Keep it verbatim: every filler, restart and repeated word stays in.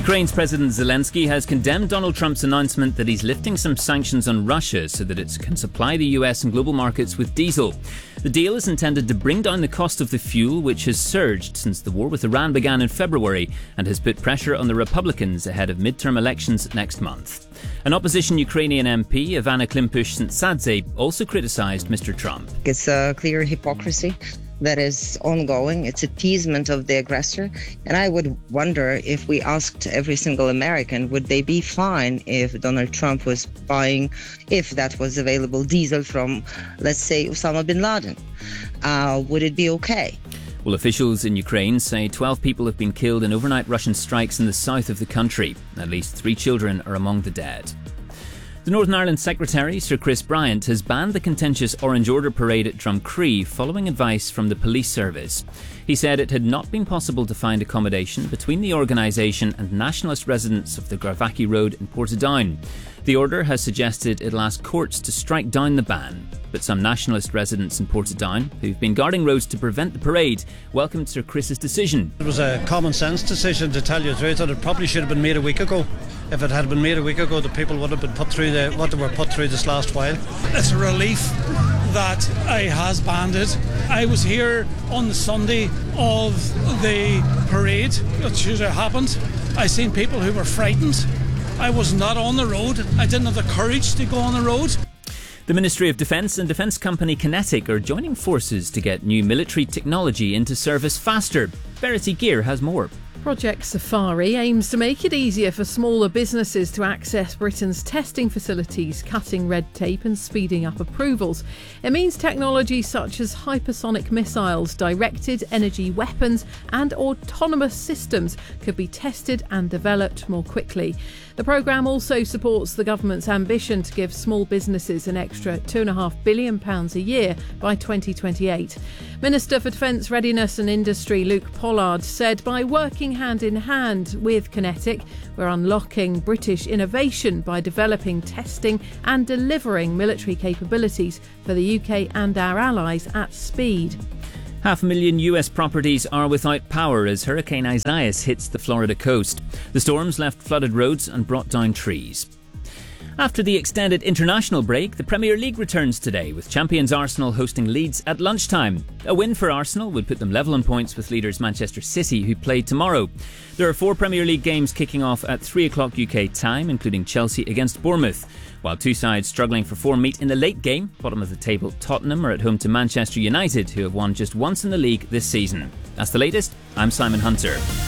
Ukraine's President Zelensky has condemned Donald Trump's announcement that he's lifting some sanctions on Russia so that it can supply the U S and global markets with diesel. The deal is intended to bring down the cost of the fuel, which has surged since the war with Iran began in February and has put pressure on the Republicans ahead of midterm elections next month. An opposition Ukrainian M P, Ivana Klimpush-Tsintsadze, also criticised Mister Trump. It's a clear hypocrisy that is ongoing. It's appeasement of the aggressor. And I would wonder if we asked every single American, would they be fine if Donald Trump was buying, if that was available, diesel from, let's say, Osama bin Laden? Uh, would it be okay? Well, officials in Ukraine say twelve people have been killed in overnight Russian strikes in the south of the country. At least three children are among the dead. The Northern Ireland Secretary, Sir Chris Bryant, has banned the contentious Orange Order parade at Drumcree following advice from the police service. He said it had not been possible to find accommodation between the organisation and nationalist residents of the Garvackie Road in Portadown. The order has suggested it'll ask courts to strike down the ban. But some nationalist residents in Portadown, who've been guarding roads to prevent the parade, welcomed Sir Chris's decision. It was a common sense decision, to tell you the truth, and it probably should have been made a week ago. If it had been made a week ago, the people would have been put through the, what they were put through this last while. It's a relief that I has banned it. I was here on the Sunday of the parade that should have happened. I seen people who were frightened. I was not on the road. I didn't have the courage to go on the road. The Ministry of Defence and defence company Kinetic are joining forces to get new military technology into service faster. Verity Gear has more. Project Safari aims to make it easier for smaller businesses to access Britain's testing facilities, cutting red tape and speeding up approvals. It means technology such as hypersonic missiles, directed energy weapons and autonomous systems could be tested and developed more quickly. The programme also supports the government's ambition to give small businesses an extra two point five billion pounds a year by twenty twenty-eight. Minister for Defence Readiness and Industry Luke Pollard said by working hand in hand with Kinetic, we're unlocking British innovation by developing, testing and delivering military capabilities for the U K and our allies at speed. Half a million U S properties are without power as Hurricane Isaias hits the Florida coast. The storms left flooded roads and brought down trees. After the extended international break, the Premier League returns today, with champions Arsenal hosting Leeds at lunchtime. A win for Arsenal would put them level on points with leaders Manchester City, who play tomorrow. There are four Premier League games kicking off at three o'clock U K time, including Chelsea against Bournemouth. While two sides struggling for form meet in the late game, bottom of the table Tottenham are at home to Manchester United, who have won just once in the league this season. That's the latest. I'm Simon Hunter.